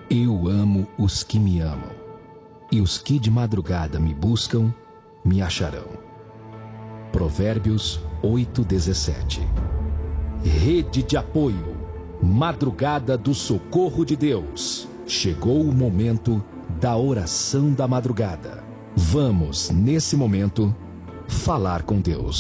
Eu amo os que me amam, e os que de madrugada me buscam, me acharão. Provérbios 8:17. Rede de apoio, madrugada do socorro de Deus. Chegou o momento da oração da madrugada. Vamos, nesse momento, falar com Deus.